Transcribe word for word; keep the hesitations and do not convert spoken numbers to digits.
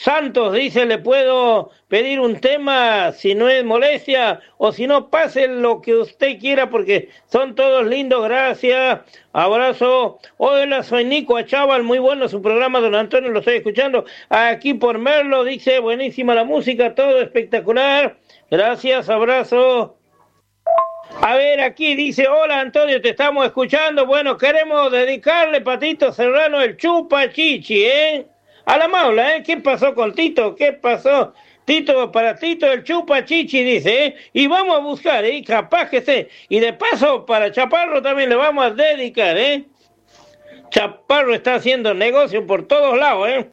Santos dice, le puedo pedir un tema si no es molestia, o si no, pase lo que usted quiera, porque son todos lindos, gracias, abrazo. Hola, soy Nico Achával, muy bueno su programa, don Antonio, lo estoy escuchando aquí por Merlo, dice, buenísima la música, todo espectacular, gracias, abrazo. A ver, aquí dice, hola Antonio, te estamos escuchando, bueno, queremos dedicarle, Patito Serrano, el chupa chichi, ¿eh? A la maula, ¿eh? ¿Qué pasó con Tito? ¿Qué pasó? Tito, para Tito el chupa chichi, dice, ¿eh? Y vamos a buscar, ¿eh? Capaz que esté. Y de paso, para Chaparro también le vamos a dedicar, ¿eh? Chaparro está haciendo negocio por todos lados, ¿eh?